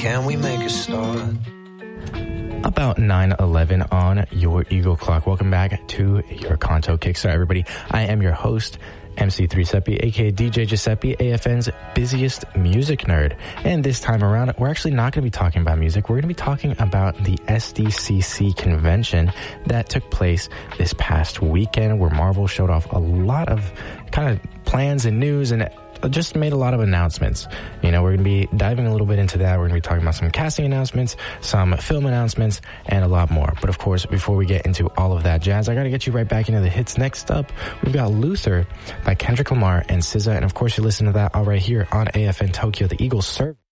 can we make a start? About 9:11 on your Eagle Clock. Welcome back to your Kanto Kickstart, everybody. I am your host, MC3 Seppi, aka DJ Giuseppe, AFN's busiest music nerd. And this time around, we're actually not going to be talking about music. We're going to be talking about the SDCC convention that took place this past weekend, where Marvel showed off a lot of kind of plans and news and just made a lot of announcements. You know, we're going to be diving a little bit into that. We're going to be talking about some casting announcements, some film announcements, and a lot more. But of course, before we get into all of that jazz, I got to get you right back into the hits. Next up, we've got Luther by Kendrick Lamar and SZA. And of course, you listen to that all right here on AFN Tokyo, the Eagles serve.